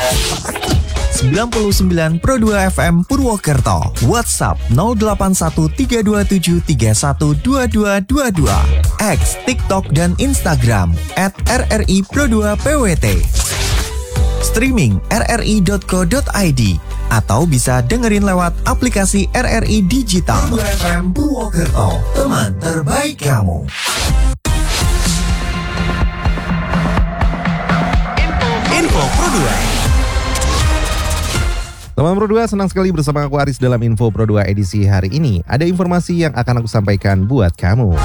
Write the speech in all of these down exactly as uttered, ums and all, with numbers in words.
sembilan puluh sembilan Pro dua F M Purwokerto. WhatsApp nol delapan satu tiga dua tujuh tiga satu dua dua dua dua. X, TikTok, dan Instagram at R R I Pro dua P W T. Streaming r r i dot co dot i d atau bisa dengerin lewat aplikasi R R I Digital. Pro dua F M Purwokerto, teman terbaik kamu. Info Pro dua. Teman Pro dua, senang sekali bersama aku Aris dalam Info Pro dua edisi hari ini. Ada informasi yang akan aku sampaikan buat kamu.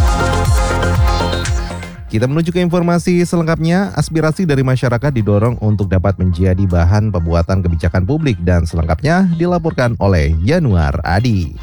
Kita menuju ke informasi selengkapnya. Aspirasi dari masyarakat didorong untuk dapat menjadi bahan pembuatan kebijakan publik, dan selengkapnya dilaporkan oleh Yanuar Adi.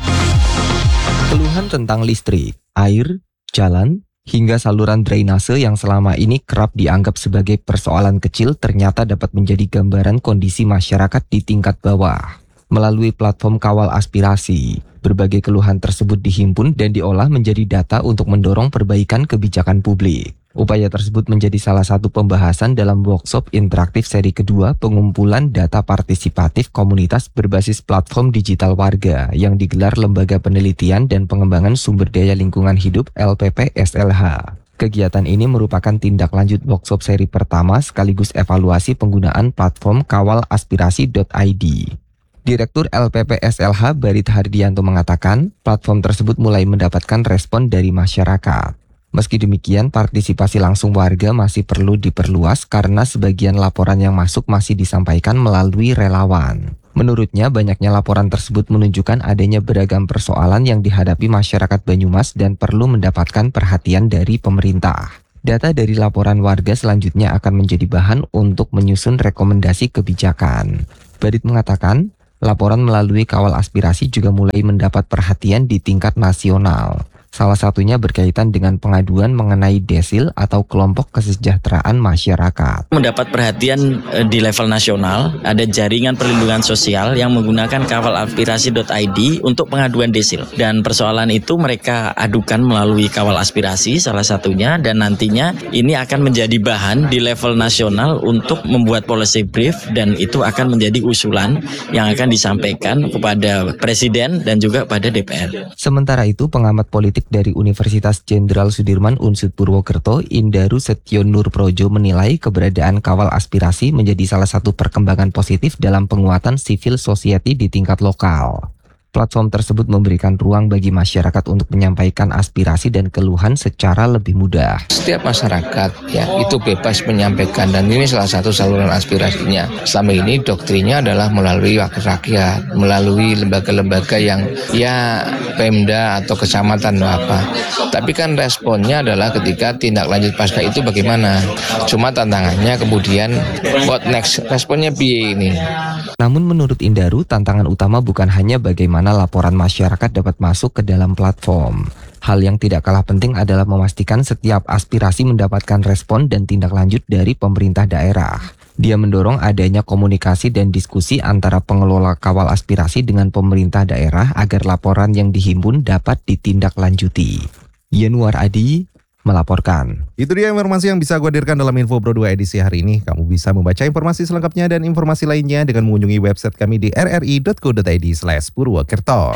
Keluhan tentang listrik, air, jalan, hingga saluran drainase yang selama ini kerap dianggap sebagai persoalan kecil ternyata dapat menjadi gambaran kondisi masyarakat di tingkat bawah. Melalui platform Kawal Aspirasi, berbagai keluhan tersebut dihimpun dan diolah menjadi data untuk mendorong perbaikan kebijakan publik. Upaya tersebut menjadi salah satu pembahasan dalam workshop interaktif seri kedua pengumpulan data partisipatif komunitas berbasis platform digital warga yang digelar Lembaga Penelitian dan Pengembangan Sumber Daya Lingkungan Hidup L P P S L H. Kegiatan ini merupakan tindak lanjut workshop seri pertama sekaligus evaluasi penggunaan platform kawal aspirasi dot i d. Direktur L P P S L H Barit Hardianto mengatakan, platform tersebut mulai mendapatkan respon dari masyarakat. Meski demikian, partisipasi langsung warga masih perlu diperluas karena sebagian laporan yang masuk masih disampaikan melalui relawan. Menurutnya, banyaknya laporan tersebut menunjukkan adanya beragam persoalan yang dihadapi masyarakat Banyumas dan perlu mendapatkan perhatian dari pemerintah. Data dari laporan warga selanjutnya akan menjadi bahan untuk menyusun rekomendasi kebijakan. Barit mengatakan, laporan melalui Kawal Aspirasi juga mulai mendapat perhatian di tingkat nasional. Salah satunya berkaitan dengan pengaduan mengenai desil atau kelompok kesejahteraan masyarakat. Mendapat perhatian di level nasional, ada jaringan perlindungan sosial yang menggunakan kawal aspirasi dot i d untuk pengaduan desil. Dan persoalan itu mereka adukan melalui Kawal Aspirasi salah satunya, dan nantinya ini akan menjadi bahan di level nasional untuk membuat policy brief, dan itu akan menjadi usulan yang akan disampaikan kepada Presiden dan juga pada D P R. Sementara itu, pengamat politik dari Universitas Jenderal Sudirman U N S U D Purwokerto, Indaru Setyo Nurprojo menilai keberadaan Kawal Aspirasi menjadi salah satu perkembangan positif dalam penguatan civil society di tingkat lokal. Platform tersebut memberikan ruang bagi masyarakat untuk menyampaikan aspirasi dan keluhan secara lebih mudah. Setiap masyarakat ya itu bebas menyampaikan, dan ini salah satu saluran aspirasinya. Selama ini doktrinnya adalah melalui wakil rakyat, melalui lembaga-lembaga yang ya Pemda atau kecamatan atau apa. Tapi kan responnya adalah ketika tindak lanjut pasca itu bagaimana. Cuma tantangannya kemudian what next, responnya piye ini. Namun menurut Indaru, tantangan utama bukan hanya bagaimana laporan masyarakat dapat masuk ke dalam platform. Hal yang tidak kalah penting adalah memastikan setiap aspirasi mendapatkan respon dan tindak lanjut dari pemerintah daerah. Dia mendorong adanya komunikasi dan diskusi antara pengelola Kawal Aspirasi dengan pemerintah daerah agar laporan yang dihimpun dapat ditindaklanjuti. Yanuar Adi melaporkan. Itu dia informasi yang bisa gue hadirkan dalam Info Pro dua edisi hari ini. Kamu bisa membaca informasi selengkapnya dan informasi lainnya dengan mengunjungi website kami di r r i dot co dot i d slash purwokerto.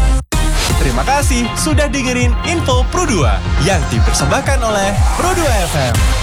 Terima kasih sudah dengerin Info Pro dua yang dipersembahkan oleh Pro dua F M.